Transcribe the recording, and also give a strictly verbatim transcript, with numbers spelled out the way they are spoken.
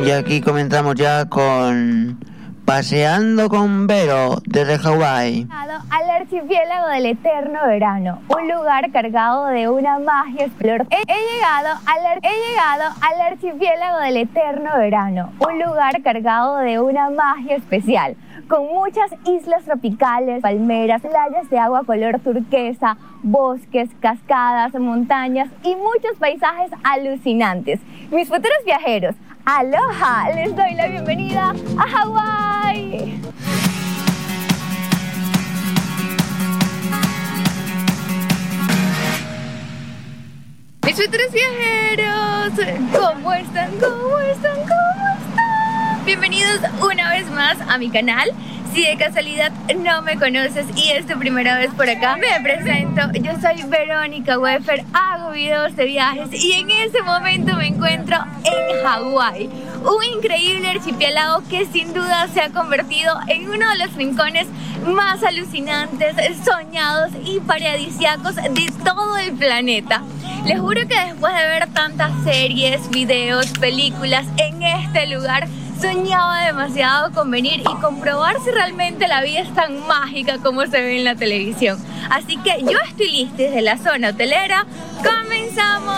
Y aquí comenzamos ya con Paseando con Vero desde Hawái. Al archipiélago del eterno verano, un lugar cargado de una magia explor. He, he, llegado al, ar- he llegado al archipiélago del eterno verano, un lugar cargado de una magia especial, con muchas islas tropicales, palmeras, playas de agua color turquesa, bosques, cascadas, montañas y muchos paisajes alucinantes. Mis futuros viajeros, aloha, les doy la bienvenida a Hawái. Mis futuros viajeros, ¿cómo están? ¿Cómo están? ¿Cómo están? Bienvenidos una vez más a mi canal. Si de casualidad no me conoces y es tu primera vez por acá, me presento. Yo soy Verónica Weffer, hago videos de viajes y en este momento me encuentro en Hawái, un increíble archipiélago que sin duda se ha convertido en uno de los rincones más alucinantes, soñados y paradisíacos de todo el planeta. Les juro que después de ver tantas series, videos, películas en este lugar, soñaba demasiado con venir y comprobar si realmente la vida es tan mágica como se ve en la televisión. Así que yo estoy lista desde la zona hotelera. ¡Comenzamos!